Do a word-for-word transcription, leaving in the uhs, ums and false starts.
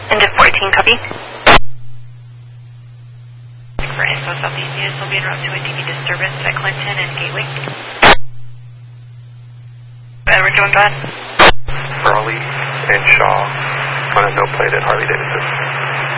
Into fourteen, copy. For I S O Southeast units will be en route to a D V disturbance at Clinton and Gateway. Uh, we're doing bad. Raleigh and Shaw on a no plate at Harley Davidson.